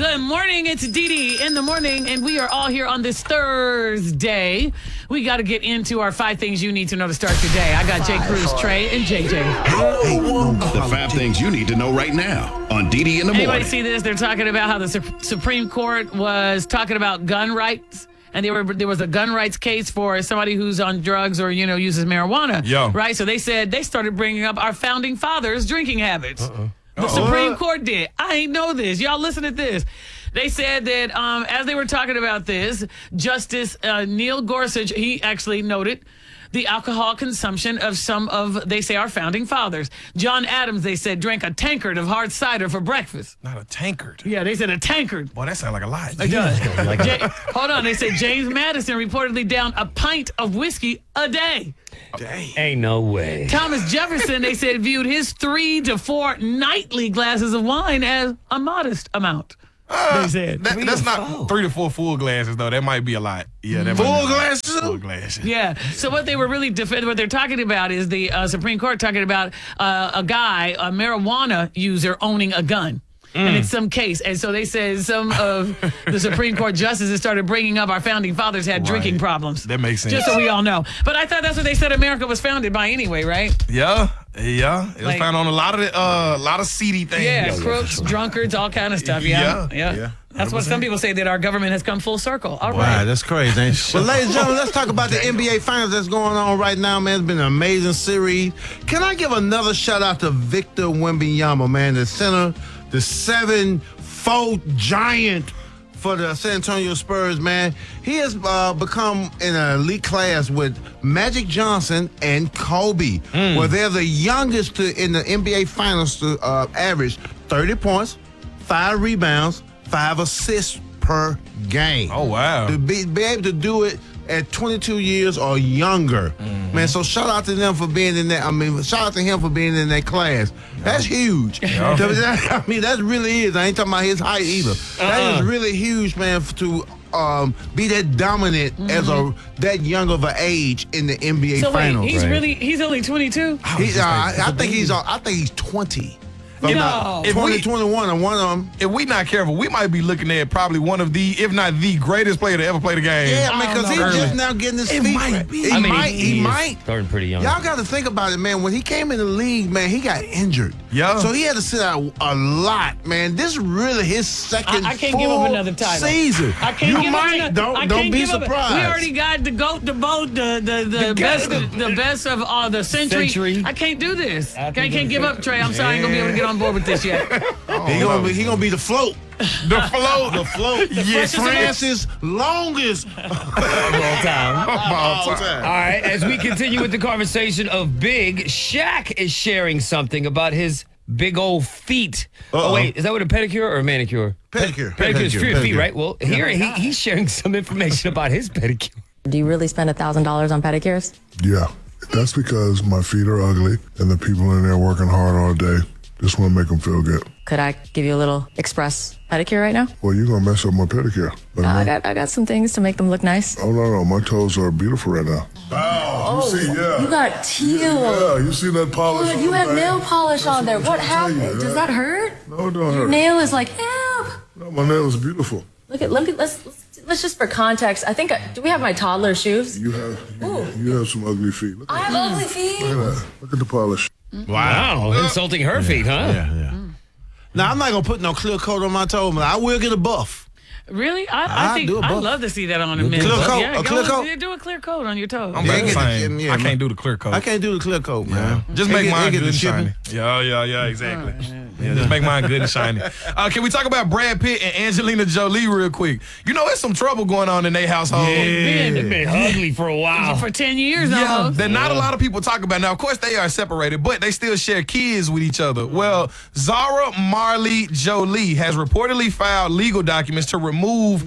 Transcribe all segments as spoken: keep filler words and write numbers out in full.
Good morning. It's Dee Dee in the morning, and we are all here on this Thursday. We got to get into our five things you need to know to start your day. I got Jay Cruz, Trey, and J J. Hey, the five things you need to know right now on Dee Dee in the morning. Anybody see this? They're talking about how the Su- Supreme Court was talking about gun rights. And they were, there was a gun rights case for somebody who's on drugs or, you know, uses marijuana. Yo. Right? So they said they started bringing up our founding fathers' drinking habits. Uh-uh. The Uh-oh. Supreme Court did. I ain't know this. Y'all listen to this. They said that um, as they were talking about this, Justice uh, Neil Gorsuch, he actually noted the alcohol consumption of some of, they say, our founding fathers. John Adams, they said, drank a tankard of hard cider for breakfast. Not a tankard. Yeah, they said a tankard. Boy, that sounds like a lot. It does. Ja- hold on. They said James Madison reportedly downed a pint of whiskey a day. Dang. Ain't no way. Thomas Jefferson, they said, viewed his three to four nightly glasses of wine as a modest amount. Uh, they said. that, that's to not four. three to four full glasses, though. That might be a lot. Yeah, that Full might be a lot. glasses? Full glasses. Yeah. So what they were really defending, what they're talking about is the uh, Supreme Court talking about uh, a guy, a marijuana user, owning a gun. And it's some case. And so they said some of the Supreme Court justices started bringing up our founding fathers had Right. drinking problems. That makes sense. Just so we all know. But I thought that's what they said America was founded by anyway, right? Yeah, yeah. It was Like- found on a lot of the, uh, lot of seedy things. Yeah, crooks, drunkards, all kind of stuff. Yeah, Yeah, yeah. yeah. That's what some people say, that our government has come full circle. All Wow, right. that's crazy. Ain't it? Well, ladies and gentlemen, let's talk about the N B A Finals that's going on right now, man. It's been an amazing series. Can I give another shout out to Victor Wembanyama, man, the center, the seven-foot giant for the San Antonio Spurs, man. He has uh, become in an elite class with Magic Johnson and Kobe, where they're the youngest to, in the N B A Finals to uh, average thirty points, five rebounds, five assists per game. Oh, wow. To be, be able to do it at twenty-two years or younger. Mm-hmm. Man, so shout out to them for being in that. I mean, shout out to him for being in that class. That's huge. I mean, that really is. I ain't talking about his height either. That is really huge, man, f- to um, be that dominant as a that young of an age in the N B A So wait, Finals. he's Right. really, he's only twenty-two? He- uh, I, I think he's. uh, I think he's twenty. If No. not If twenty, we- twenty-one, and one of them. If we not careful, we might be looking at probably one of the, if not the greatest player to ever play the game. Yeah, I mean, I because don't he's know. just Early. now getting his It feet. might wet. be. He I mean, might. he, He, is might. starting pretty young. Y'all got to think about it, man. When he came in the league, man, he got injured. Yeah. So he had to sit out a lot, man. This is really his second I, I can't full give up another title. season. I can't you give might. up another, Don't I don't can't be give up- surprised. We already got the goat, the boat, the the, the, best, the, the best of all the century. Century. I can't do this. I After can't, the- can't give up, Trey. I'm sorry, I ain't gonna be able to get on board with this yet. he gonna be he gonna be the float. The float. The float. Yes, Francis longest All time. all time. All right, as we continue with the conversation of big, Shaq is sharing something about his big old feet. Uh-oh. Oh, wait, is that what a pedicure or a manicure? Pedicure. Pedicure is for your feet, pedicure. right? Well, here he, he's sharing some information about his pedicure. Do you really spend one thousand dollars on pedicures? Yeah, that's because my feet are ugly and the people in there working hard all day. Just want to make them feel good. Could I give you a little express pedicure right now? Well, you're going to mess up my pedicure. But Uh, I no- got I got some things to make them look nice. oh, no, no. My toes are beautiful right now. Oh, you see, yeah. You got teal. Yeah, you see that polish Good, on you the have back? nail polish That's on there. I'm What trying to tell happened? you, Does yeah. that hurt? No, it don't Your hurt. nail is like, help. No, my nail is beautiful. Look at let me let's let's, let's just for context. I think I, do we have my toddler shoes? You have you, Ooh. you have some ugly feet. Look I at, have ugly feet. look at that. Look at the polish. Wow, insulting her feet, huh? Yeah, yeah. Now I'm not gonna put no clear coat on my toe, but I will get a buff. Really? I, I I'll think do a I'd buff. love to see that on a minute. Clear coat? Yeah, A go clear and- coat? yeah, do a clear coat on your toes. I'm Yeah, about get the the- same. yeah, I man. can't do the clear coat. I can't do the clear coat, man. Just They make get- mine they get good the and shipping. shiny. Yeah, yeah, yeah, exactly. Yeah, just make mine good and shiny. Uh, can we talk about Brad Pitt and Angelina Jolie real quick? You know, there's some trouble going on in their household. Been- They've been ugly for a while. For ten years Yeah, almost. that not a lot of people talk about. Now, of course, they are separated, but they still share kids with each other. Well, Zara Marley Jolie has reportedly filed legal documents to remove Yep.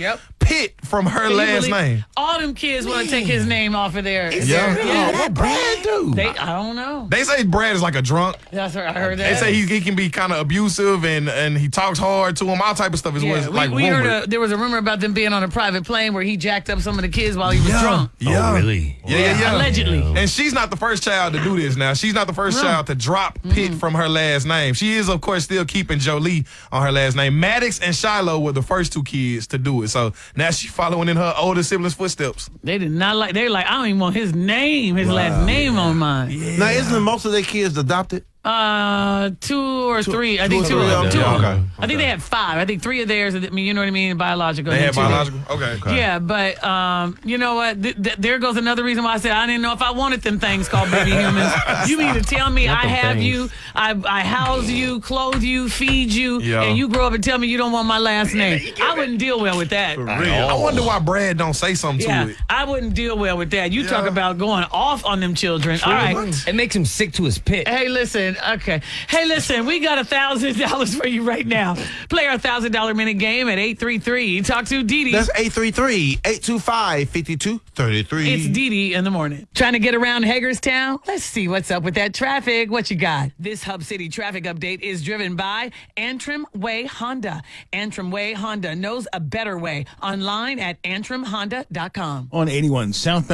Pitt from her Can you last believe- name. All them kids want to take his name off of there. Yeah. Yeah, what Brad do? They, I don't know. They say Brad is like a drunk. That's right. I heard They that. say he, he can be kind of abusive and, and he talks hard to him. All type of stuff is Yeah, what's we, like we rumored. heard a, there was a rumor about them being on a private plane where he jacked up some of the kids while he was yeah. drunk. Yeah. Oh, really? Yeah, yeah, yeah. Allegedly. And she's not the first child to do this now. She's not the first No. child to drop Pitt from her last name. She is, of course, still keeping Jolie on her last name. Maddox and Shiloh were the first two kids to do it. So now she's following in her older siblings' footsteps. They did not like. They were like, I don't even want his name, his last name on mine. Now, isn't most of their kids adopted? Uh, two or three. I two think or two. three of them. of Two. them? of them. Okay. I think they had five. I think three of theirs. I mean, you know what I mean, biological. They and had two- biological? Okay. Yeah, but um, you know what? Th- th- there goes another reason why I said I didn't know if I wanted them things called baby humans. You mean to tell me I them have things. you, I, I house you, clothe you, feed you, Yeah. and you grow up and tell me you don't want my last name? I wouldn't deal well with that. I wonder why Brad don't say something Yeah, to it. I wouldn't deal well with that. You talk Yeah. about going off on them children. All right. It makes him sick to his pit. Hey, listen. Okay. Hey, listen. We got a thousand dollars for you right now. Play our thousand dollar minute game at eight three three. Talk to Dee Dee. That's eight three three, eight two five, five two three three. It's Dee Dee in the morning. Trying to get around Hagerstown? Let's see what's up with that traffic. What you got? This Hub City traffic update is driven by Antrim Way Honda. Antrim Way Honda knows a better way. Online at antrim honda dot com. On eighty-one southbound.